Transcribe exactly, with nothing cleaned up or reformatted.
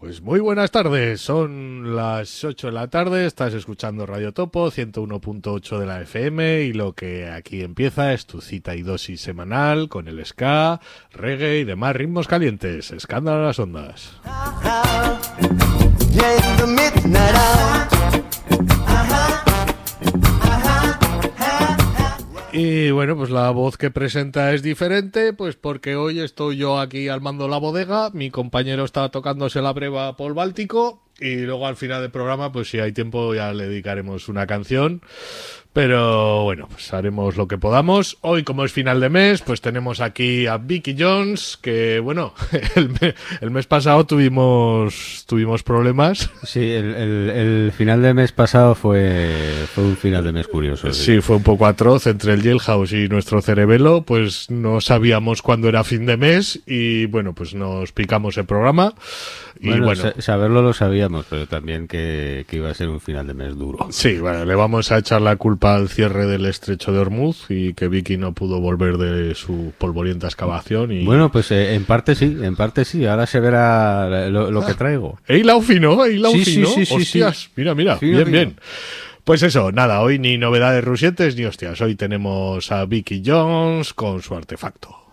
Pues muy buenas tardes, son las ocho de la tarde, estás escuchando Radio Topo, ciento uno punto ocho de la F M, y lo que aquí empieza es tu cita y dosis semanal con el ska, reggae y demás ritmos calientes. Escándalo a las ondas. Y bueno, pues la voz que presenta es diferente, pues porque hoy estoy yo aquí al mando de la bodega, mi compañero está tocándose la breva por Báltico, y luego al final del programa, pues si hay tiempo ya le dedicaremos una canción. Pero bueno, pues haremos lo que podamos. Hoy, como es final de mes, pues tenemos aquí a Vicky Jones, que bueno, el, me, el mes pasado tuvimos tuvimos problemas. Sí, el, el, el final de mes pasado fue, fue un final de mes curioso. Sí. sí, fue un poco atroz entre el Jailhouse y nuestro cerebelo, pues no sabíamos cuándo era fin de mes y bueno, pues nos picamos el programa. Y bueno, bueno, sa- saberlo lo sabíamos, pero también que, que iba a ser un final de mes duro. Sí, bueno, le vamos a echar la culpa al cierre del estrecho de Hormuz y que Vicky no pudo volver de su polvorienta excavación. Y... Bueno, pues eh, en parte sí, en parte sí. Ahora se verá lo, lo que traigo. ¡Ey, la fino! ¡Ey, la Sí, fino! sí, sí, sí, ¡Hostias! sí. Mira, mira, Fino, bien, fino. bien. Pues eso, nada, hoy ni novedades rusietes ni hostias. Hoy tenemos a Vicky Jones con su artefacto.